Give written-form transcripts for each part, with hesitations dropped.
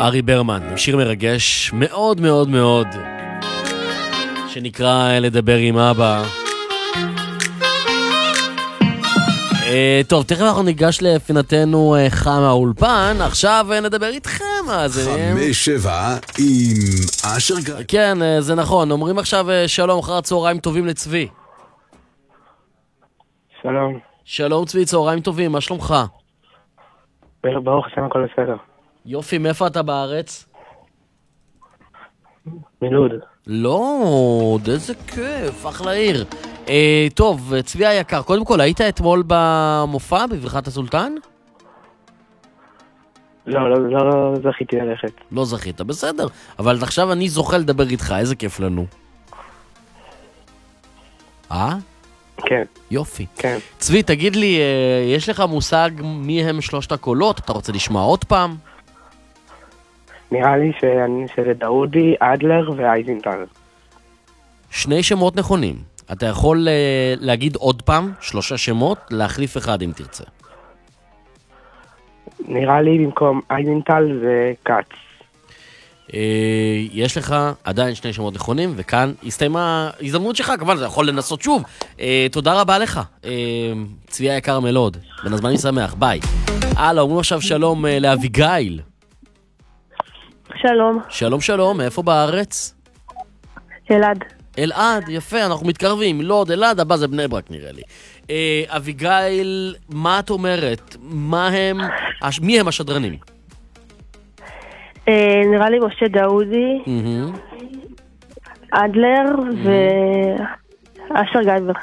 ארי ברמן, שיר מרגש מאוד מאוד מאוד, שנקרא לדבר עם אבא. טוב, תכף אנחנו ניגש לפינתנו חמה אולפן, עכשיו נדבר איתכם. 5-7 עם אשר גיא. כן, זה נכון, אומרים עכשיו שלום, אחר צהריים טובים לצבי. שלום. שלום צבי, צהריים טובים, מה שלומך? ברוך השם, הכל בסדר. יופי, מאיפה אתה בארץ? מלוד. לוד, איזה כיף, אחלה עיר. טוב, צבי היקר, קודם כל, היית אתמול במופע בברכת הסולטן? לא זכיתי ללכת. לא זכית, בסדר. אבל עכשיו אני זוכה לדבר איתך, איזה כיף לנו. כן. יופי. כן. צבי, תגיד לי, יש לך מושג מי הם שלושת הקולות? אתה רוצה לשמוע עוד פעם? נראה לי שזה דאודי, אדלר ואייזנטל. שני שמות נכונים. אתה יכול להגיד עוד פעם 3 שמות, להחליף אחד אם תרצה. נראה לי במקום אייזנטל וקאץ. יש לך עדיין 2 שמות נכונים, וכאן הסתיימה ההזדמנות שלך, כמובן, אתה יכול לנסות שוב. תודה רבה לך, צבי היקר מלוד. בן הזמן משמח, ביי. אומרים עכשיו שלום לאביגיל. שלום. שלום שלום, מאיפה בארץ? אלעד. אלעד, יפה, אנחנו מתקרבים. לוד, אלעד, הבא זה בני ברק נראה לי. אביגיל, מה את אומרת? מי הם השדרנים? נראה לי משה דאודי, אדלר ואשר גייבר.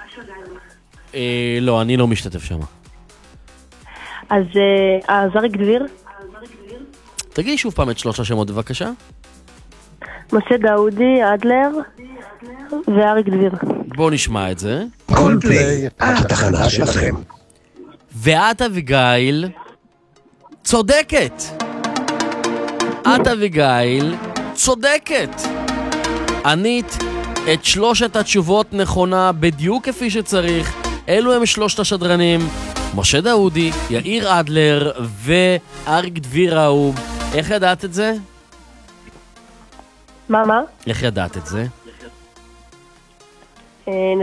לא, אני לא משתתף שם. אז אריק דביר? תגידי שוב פעם את 3 השמות בבקשה. משה דאודי, אדלר ואריק דביר. בואו נשמע את זה. כל פליי, התחנה שלכם. ואת אביגיל צודקת. את אביגיל צודקת. ענית את 3 התשובות נכונה בדיוק כפי שצריך. אלו הם 3 השדרנים, משה דאודי, יאיר אדלר ואריק דביר האהוב. איך ידעת את זה? מה? איך ידעת את זה?